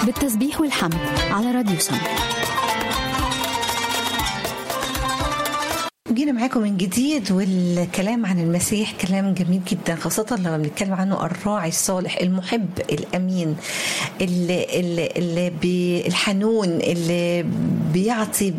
بالتسبيح والحمد على راديو سم. جينا معاكم من جديد، والكلام عن المسيح كلام جميل جدا، خاصة لما بنتكلم عنه الراعي الصالح المحب الأمين الحنون اللي بيعطي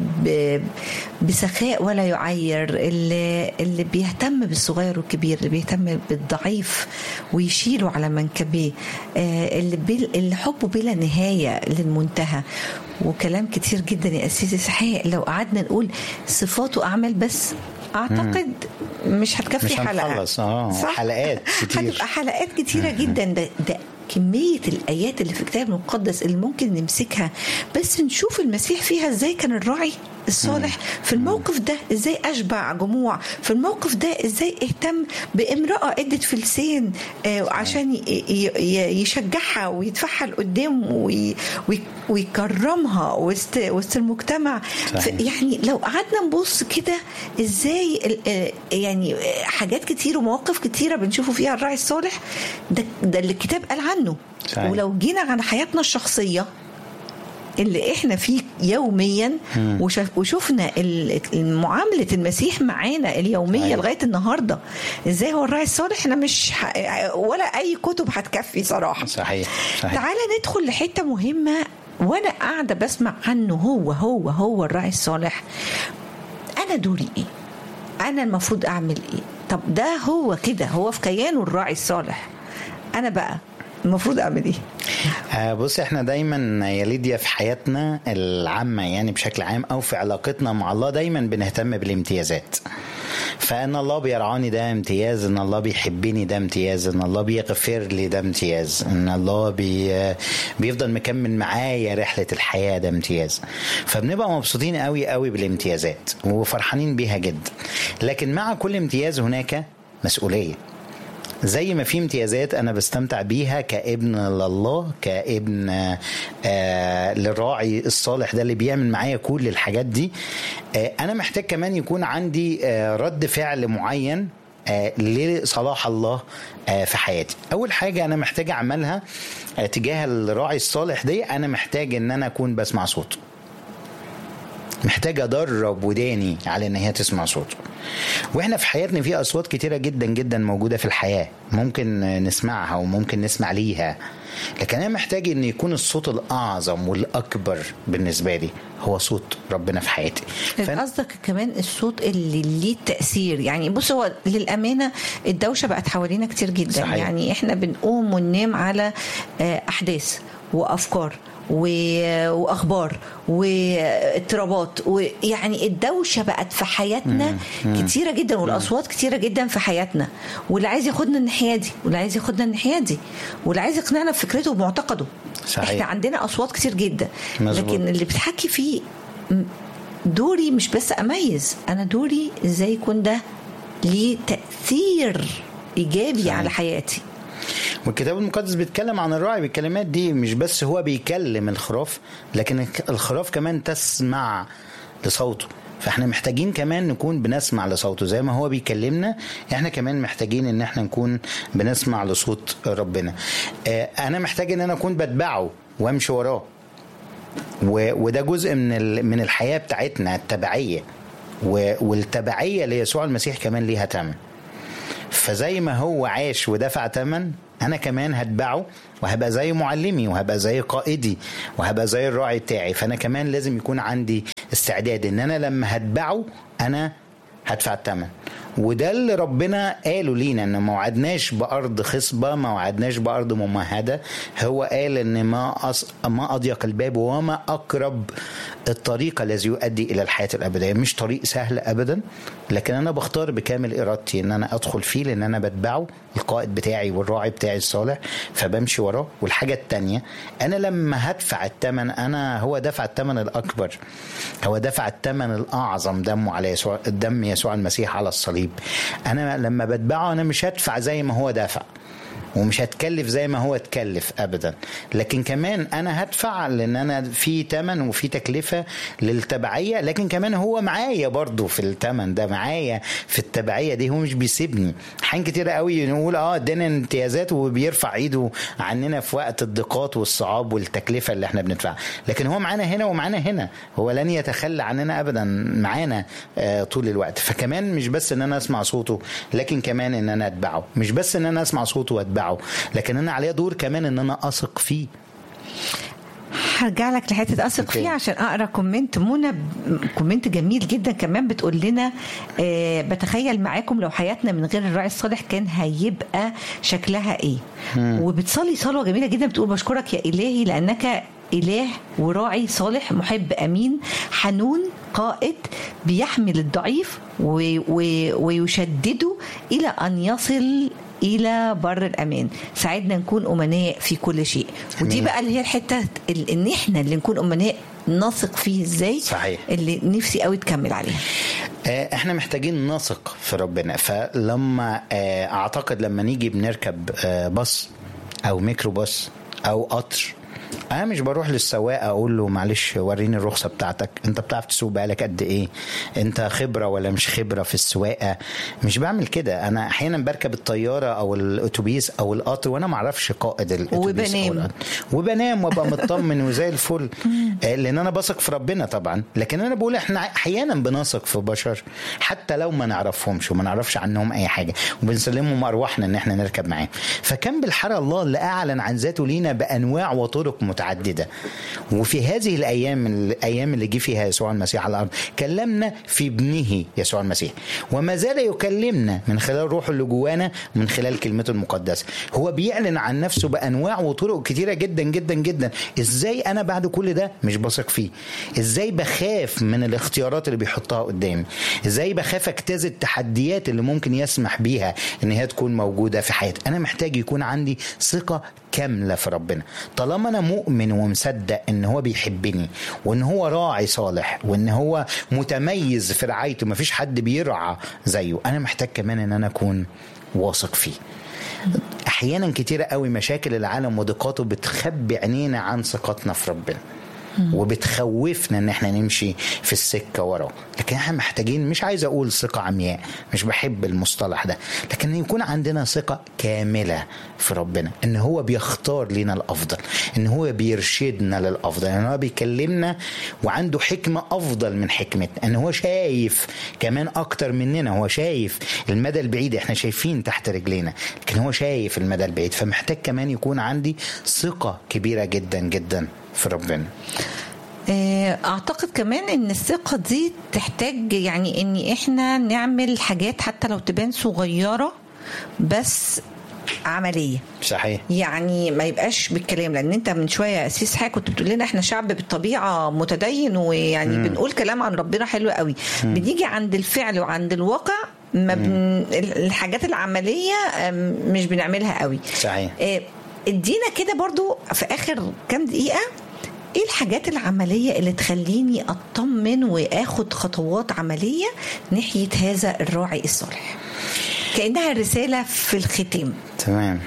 بسخاء ولا يعير، اللي بيهتم بالصغير والكبير، اللي بيهتم بالضعيف ويشيله على منكبيه، اللي حبه بلا نهاية للمنتهى. وكلام كتير جدا يا أسيس صحيح، لو قعدنا نقول صفات وأعمال بس أعتقد مش هتكفي حلقة. حلقات كتير، هتبقى حلقات كتيرة جدا. ده كمية الآيات اللي في الكتاب المقدس اللي ممكن نمسكها بس نشوف المسيح فيها ازاي كان الراعي الصالح في الموقف ده، ازاي أشبع جموع في الموقف ده، ازاي اهتم بامرأة ادت فلسين عشان يشجعها ويدفعها لقدام ويكرمها وسط المجتمع. يعني لو قعدنا نبص كده ازاي يعني حاجات كتير ومواقف كتيرة بنشوفه فيها الراعي الصالح ده اللي الكتاب قال عنه. صحيح. ولو جينا على حياتنا الشخصية اللي احنا فيه يوميا وشوفنا معاملة المسيح معانا اليومية لغاية النهاردة ازاي هو الراعي الصالح، احنا مش ولا اي كتب هتكفي صراحة. صحيح. تعالى ندخل لحتة مهمة وانا قاعدة بسمع عنه هو الراعي الصالح. انا دوري ايه؟ انا المفروض اعمل ايه؟ طب ده هو كده، هو في كيانه الراعي الصالح، انا بقى المفروض اعمل ايه؟ بص، احنا دايما يا ليديا في حياتنا العامة يعني بشكل عام او في علاقتنا مع الله دايما بنهتم بالامتيازات. فان الله بيرعاني ده امتياز، ان الله بيحبني ده امتياز، ان الله بيغفر لي ده امتياز، ان الله بيفضل مكمل معايا رحلة الحياة ده امتياز. فبنبقى مبسوطين قوي قوي بالامتيازات وفرحانين بيها جدا. لكن مع كل امتياز هناك مسؤولية. زي ما في امتيازات أنا بستمتع بيها كابن لله، كابن للراعي الصالح ده اللي بيعمل معايا كل الحاجات دي، أنا محتاج كمان يكون عندي رد فعل معين لصلاح الله في حياتي. أول حاجة أنا محتاج أعملها تجاه الراعي الصالح دي، أنا محتاج أن أنا أكون بسمع صوته، محتاج أدرب وداني على أن هي تسمع صوته. وإحنا في حياتنا في أصوات كتيرة جدا جدا موجودة في الحياة، ممكن نسمعها وممكن نسمع ليها، لكن أنا محتاج أن يكون الصوت الأعظم والأكبر بالنسبة لي هو صوت ربنا في حياتي. قصدك كمان الصوت اللي ليه تأثير. يعني بص، هو للأمانة الدوشة بقت حوالينا كتير جدا. صحيح. يعني إحنا بنقوم وننام على أحداث وأفكار واخبار واضطرابات، ويعني الدوشه بقت في حياتنا كتيره جدا، والاصوات كتيره جدا في حياتنا، واللي عايز ياخدنا الناحيه دي واللي عايز ياخدنا الناحيه دي واللي عايز يقنعنا بفكرته وبمعتقده. صحيح. احنا عندنا اصوات كتير جدا. مزبوط. لكن اللي بتحكي فيه دوري مش بس اميز، انا دوري ازاي يكون ده ليه تاثير ايجابي. صحيح. على حياتي. والكتاب المقدس بيتكلم عن الراعي بالكلمات دي، مش بس هو بيكلم الخراف، لكن الخراف كمان تسمع لصوته. فاحنا محتاجين كمان نكون بنسمع لصوته زي ما هو بيكلمنا، احنا كمان محتاجين ان احنا نكون بنسمع لصوت ربنا. انا محتاج ان انا اكون بتبعه وامشي وراه، وده جزء من الحياة بتاعتنا التبعية، والتبعية ليسوع المسيح كمان ليها تمن. فزي ما هو عاش ودفع تمن، أنا كمان هتبعه وهبقى زي معلمي وهبقى زي قائدي وهبقى زي الراعي بتاعي. فأنا كمان لازم يكون عندي استعداد إن أنا لما هتبعه أنا هدفع التمن. وده اللي ربنا قاله لينا، ان ما وعدناش بأرض خصبة، ما وعدناش بأرض ممهدة. هو قال ان ما أضيق الباب وما أقرب الطريق الذي يؤدي إلى الحياة الأبدية. مش طريق سهل أبدا، لكن أنا بختار بكامل إرادتي ان أنا أدخل فيه، لأن أنا بتبعه القائد بتاعي والراعي بتاعي الصالح، فبمشي وراه. والحاجة التانية، أنا لما هدفع التمن، هو دفع التمن الأكبر، هو دفع التمن الأعظم، دمه على دم يسوع المسيح على الصليب. أنا لما بتبعه أنا مش هدفع زي ما هو دفع، ومش هتكلف زي ما هو اتكلف ابدا، لكن كمان انا هدفع لان انا في تمن وفي تكلفة للتبعية، لكن كمان هو معايا برضو في التمن ده، معايا في التبعية دي، هو مش بيسيبني. حين كتير قوي نقول ادينا امتيازات وبيرفع ايده عننا في وقت الضيقات والصعاب والتكلفة اللي احنا بندفعها، لكن هو معانا هنا ومعانا هنا، هو لن يتخلى عننا ابدا، معانا طول الوقت. فكمان مش بس ان انا اسمع صوته، لكن كمان ان انا اتبعه. مش بس ان انا اسمع صوته واتبعه، لكن انا عليا دور كمان ان انا اثق فيه. هرجع لك لحته اثق فيه عشان اقرا كومنت منى، كومنت جميل جدا كمان بتقول لنا بتخيل معاكم لو حياتنا من غير الراعي الصالح كان هيبقى شكلها ايه. وبتصلي صلوه جميله جدا، بتقول بشكرك يا الهي لانك إله وراعي صالح محب أمين حنون قائد بيحمل الضعيف ويشدده إلى أن يصل إلى بر الأمان. ساعدنا نكون أمناء في كل شيء. ودي بقى اللي هي الحتة إن إحنا اللي نكون أمناء نثق فيه إزاي. صحيح. اللي نفسي قوي تكمل عليها. احنا محتاجين نثق في ربنا. فلما اعتقد لما نيجي بنركب باص او ميكروباص او قطر، انا مش بروح للسواق اقول له معلش وريني الرخصه بتاعتك، انت بتعرف تسوق بقالك قد ايه، انت خبره ولا مش خبره في السواقه. مش بعمل كده. انا احيانا بركب الطياره او الاتوبيس او القطر وانا ما اعرفش قائد الاتوبيس وبنام وابقى مطمن وزي الفل، لان انا بثق في ربنا طبعا. لكن انا بقول احنا احيانا بنثق في بشر حتى لو ما نعرفهمش وما نعرفش عنهم اي حاجه، وبنسلمهم ارواحنا ان احنا نركب معاهم. فكان بالحرى الله اللي اعلن عن ذاته لينا بانواع وطرق متعددة. وفي هذه الأيام اللي جه فيها يسوع المسيح على الأرض كلمنا في ابنه يسوع المسيح، وما زال يكلمنا من خلال روحه اللي جوانا ومن خلال كلمته المقدسة. هو بيعلن عن نفسه بأنواع وطرق كتيرة جدا جدا جدا. إزاي أنا بعد كل ده مش بثق فيه؟ إزاي بخاف من الاختيارات اللي بيحطها قدامي؟ إزاي بخاف اجتاز التحديات اللي ممكن يسمح بيها إن هي تكون موجودة في حياتي؟ أنا محتاج يكون عندي ثقة كاملة في ربنا. طالما أنا مؤمن ومصدق إن هو بيحبني وإن هو راعي صالح وإن هو متميز في رعايته، مفيش حد بيرعى زيه، أنا محتاج كمان إن أنا أكون واثق فيه. أحيانا كتيرة قوي مشاكل العالم وضيقاته بتخبي عينينا عن ثقتنا في ربنا وبتخوفنا ان احنا نمشي في السكة وراه. لكن احنا محتاجين، مش عايز اقول ثقة عمياء، مش بحب المصطلح ده، لكن يكون عندنا ثقة كاملة في ربنا ان هو بيختار لنا الافضل، ان هو بيرشدنا للافضل، ان هو بيكلمنا وعنده حكمة افضل من حكمتنا، ان هو شايف كمان اكتر مننا، هو شايف المدى البعيد، احنا شايفين تحت رجلينا لكن هو شايف المدى البعيد. فمحتاج كمان يكون عندي ثقة كبيرة جدا جدا في ربنا. اعتقد كمان ان الثقة دي تحتاج يعني ان احنا نعمل حاجات حتى لو تبان صغيرة بس عملية. صحيح. يعني ما يبقاش بالكلام، لان انت من شوية اسيس حاجة كنت بتقول لنا احنا شعب بالطبيعة متدين ويعني بنقول كلام عن ربنا حلو قوي، بنيجي عند الفعل وعند الواقع ما الحاجات العملية مش بنعملها قوي. صحيح. ادينا كده برضو في اخر كام دقيقة ايه الحاجات العملية اللي تخليني اطمن واخد خطوات عملية ناحية هذا الراعي الصالح، كأنها رسالة في الختام. تمام.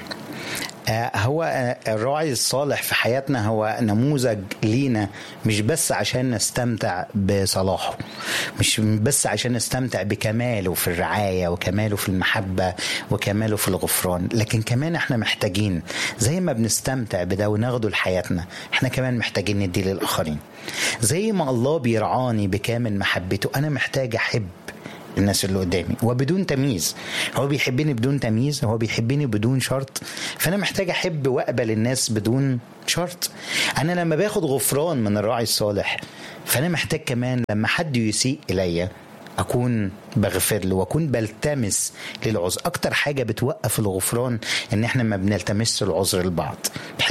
هو الراعي الصالح في حياتنا هو نموذج لينا، مش بس عشان نستمتع بصلاحه، مش بس عشان نستمتع بكماله في الرعاية وكماله في المحبة وكماله في الغفران، لكن كمان احنا محتاجين زي ما بنستمتع بده وناخده لحياتنا، احنا كمان محتاجين نديه للآخرين. زي ما الله بيرعاني بكامل محبته، انا محتاج احب الناس اللي قدامي وبدون تمييز. هو بيحبني بدون تمييز، هو بيحبني بدون شرط، فأنا محتاج أحب وأقبل الناس بدون شرط. أنا لما باخد غفران من الراعي الصالح، فأنا محتاج كمان لما حد يسيء إليا أكون بغفر له وأكون بلتمس للعذر. أكتر حاجة بتوقف الغفران إن إحنا ما بنلتمس العذر لبعض. بحس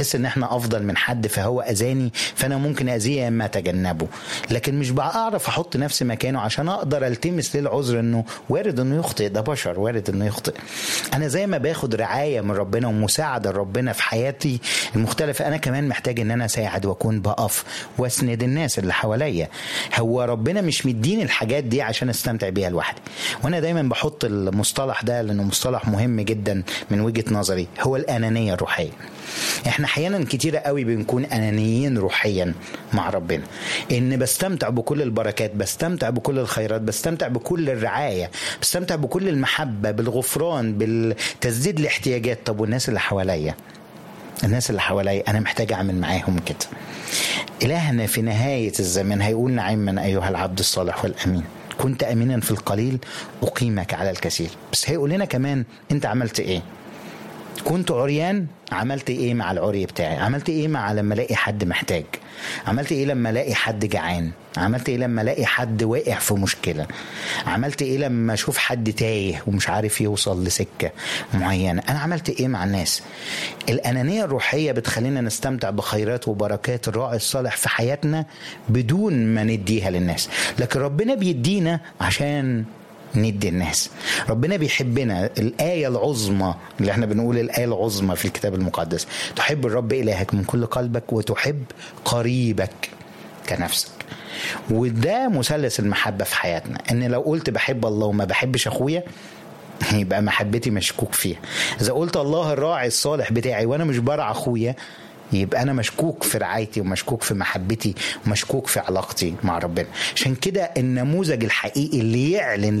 بنحس ان احنا افضل من حد فهو اذاني فانا ممكن اذيه اما اتجنبه، لكن مش بعرف احط نفسي مكانه عشان اقدر التمس ليه العذر انه وارد انه يخطئ، ده بشر وارد انه يخطئ. انا زي ما باخد رعايه من ربنا ومساعده ربنا في حياتي المختلفه، انا كمان محتاج ان انا اساعد واكون بقف واسند الناس اللي حواليا. هو ربنا مش مديني الحاجات دي عشان استمتع بيها لوحدي، وانا دايما بحط المصطلح ده لانه مصطلح مهم جدا من وجهة نظري، هو الأنانية الروحية. احنا احيانا كتيرة قوي بنكون أنانيين روحيا مع ربنا، ان بستمتع بكل البركات، بستمتع بكل الخيرات، بستمتع بكل الرعاية، بستمتع بكل المحبة، بالغفران، بالتسديد الاحتياجات. طب والناس اللي حواليا، الناس اللي حواليا انا محتاج اعمل معاهم كده. إلهنا في نهاية الزمن هيقول نعما أيها العبد الصالح والأمين، كنت أمينا في القليل أقيمك على الكثير. بس هيقول لنا كمان أنت عملت إيه؟ كنت عريان، عملت إيه مع العري بتاعي؟ عملت إيه مع لما الاقي حد محتاج؟ عملت إيه لما الاقي حد جعان؟ عملت إيه لما الاقي حد واقع في مشكلة؟ عملت إيه لما اشوف حد تايه ومش عارف يوصل لسكة معينة؟ أنا عملت إيه مع الناس؟ الأنانية الروحية بتخلينا نستمتع بخيرات وبركات الراعي الصالح في حياتنا بدون ما نديها للناس، لكن ربنا بيدينا عشان ندي الناس. ربنا بيحبنا. الآية العظمى اللي احنا بنقول الآية العظمى في الكتاب المقدس، تحب الرب إلهك من كل قلبك وتحب قريبك كنفسك. وده مثلث المحبة في حياتنا، ان لو قلت بحب الله وما بحبش اخويا يبقى محبتي مشكوك فيها. اذا قلت الله الراعي الصالح بتاعي وانا مش برعى اخويا يبقى أنا مشكوك في رعايتي ومشكوك في محبتي ومشكوك في علاقتي مع ربنا. عشان كده النموذج الحقيقي اللي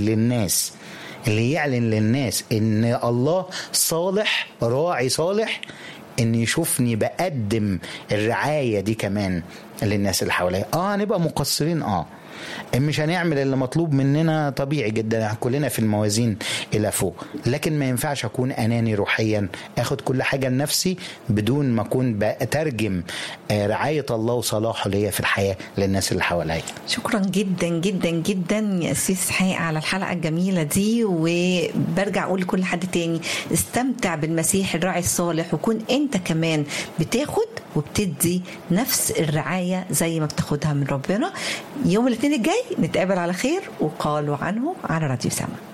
يعلن للناس إن الله صالح، راعي صالح، إن يشوفني بقدم الرعاية دي كمان للناس اللي حواليا. هنبقى مقصرين، مش هنعمل اللي مطلوب مننا، طبيعي جدا، كلنا في الموازين إلى فوق، لكن ما ينفعش أكون أناني روحيا أخد كل حاجة لنفسي بدون ما أكون بترجم رعاية الله وصلاحه ليا في الحياة للناس اللي حواليا. شكرا جدا جدا جدا يا أسيس حقيقة على الحلقة الجميلة دي، وبرجع أقول لكل حد تاني استمتع بالمسيح الراعي الصالح، وكون أنت كمان بتاخد وبتدي نفس الرعاية زي ما بتاخدها من ربنا. يوم الاثنين الجاي نتقابل على خير، وقالوا عنه على راديو سما.